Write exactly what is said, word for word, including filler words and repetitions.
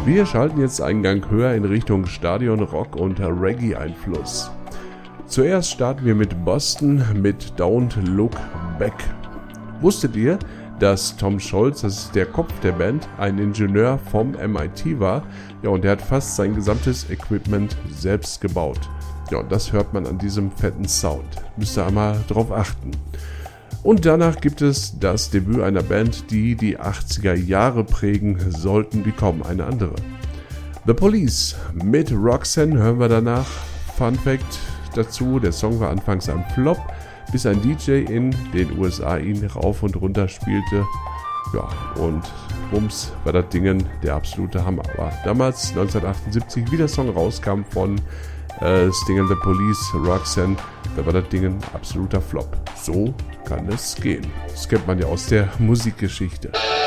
Wir schalten jetzt einen Gang höher in Richtung Stadion Rock und Reggae-Einfluss. Zuerst starten wir mit Boston mit Don't Look Back. Wusstet ihr, dass Tom Scholz, das ist der Kopf der Band, ein Ingenieur vom M I T war? Ja, und der hat fast sein gesamtes Equipment selbst gebaut. Ja, und das hört man an diesem fetten Sound. Müsst ihr einmal drauf achten. Und danach gibt es das Debüt einer Band, die die achtziger Jahre prägen sollten wie kaum eine andere. The Police mit Roxanne hören wir danach. Fun Fact dazu, der Song war anfangs ein Flop, bis ein D J in den U S A ihn rauf und runter spielte. Ja, und bums war das Ding der absolute Hammer. Aber damals, neunzehnhundertachtundsiebzig, wie der Song rauskam von äh, Sting and the Police, Roxanne, da war das Ding ein absoluter Flop. So kann es gehen. Das kennt man ja aus der Musikgeschichte.